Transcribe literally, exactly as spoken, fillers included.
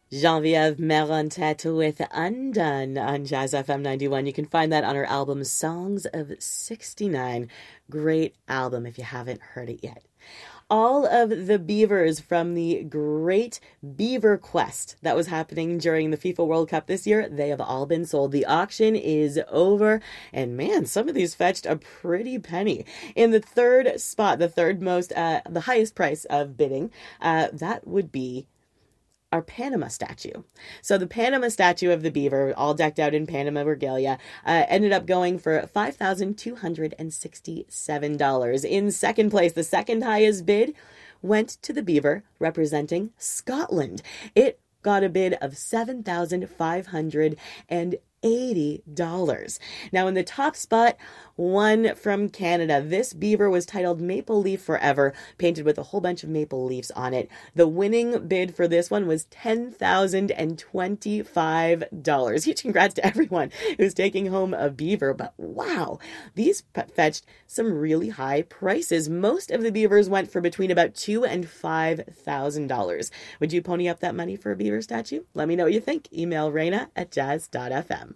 Geneviève Merontet with Undone on Jazz F M ninety-one. You can find that on her album Songs of sixty-nine. Great album if you haven't heard it yet. All of the beavers from the great Beaver Quest that was happening during the FIFA World Cup this year, they have all been sold. The auction is over, and man, some of these fetched a pretty penny. In the third spot, the third most, uh, the highest price of bidding, uh, that would be our Panama statue. So the Panama statue of the beaver, all decked out in Panama regalia, uh, ended up going for five thousand two hundred sixty-seven dollars. In second place, the second highest bid went to the beaver representing Scotland. It got a bid of seven thousand five hundred eighty dollars. Now in the top spot, one from Canada. This beaver was titled Maple Leaf Forever, painted with a whole bunch of maple leaves on it. The winning bid for this one was ten thousand twenty-five dollars. Huge congrats to everyone who's taking home a beaver, but wow, these fetched some really high prices. Most of the beavers went for between about two and five thousand dollars. Would you pony up that money for a beaver statue? Let me know what you think. Email Raina at jazz dot f m.